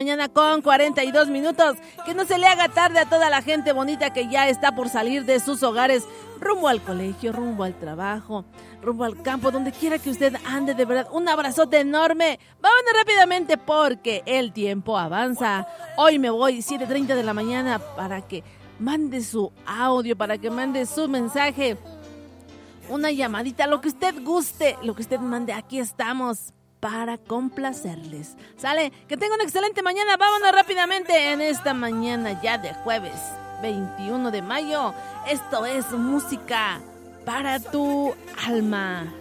mañana con 42 minutos. Que no se le haga tarde a toda la gente bonita que ya está por salir de sus hogares, rumbo al colegio, rumbo al trabajo, rumbo al campo, donde quiera que usted ande, de verdad, un abrazote enorme. Vámonos rápidamente porque el tiempo avanza. Hoy me voy 7:30 de la mañana para que mande su audio, para que mande su mensaje, una llamadita, lo que usted guste, lo que usted mande, aquí estamos para complacerles. ¿Sale? Que tenga una excelente mañana. Vámonos rápidamente en esta mañana ya de jueves 21 de mayo. Esto es música para tu alma.